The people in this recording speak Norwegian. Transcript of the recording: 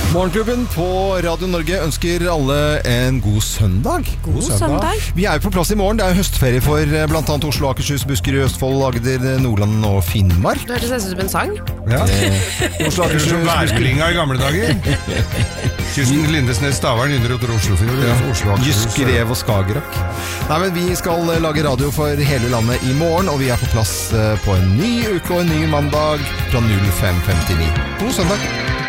Morgenklubben på Radio Norge ønsker alle en god søndag. God søndag. Vi er jo på plass i morgen. Det er høstferie for blant annet Oslo, Akershus, Buskerud, Østfold, Agder, Nordland og Finnmark. Det hørtes ut som en sang. Ja. Oslo, Akershus, Værmeldinga i gamle dager. Kysten Lindesnes, Stavern, Indre Oslofjord, Oslo, Akershus. Jysk, Rev og Skagerrak. Nei, men vi skal lage radio for hele landet i morgen, og vi er på plass på en ny uke og en ny mandag fra 05:59. God søndag.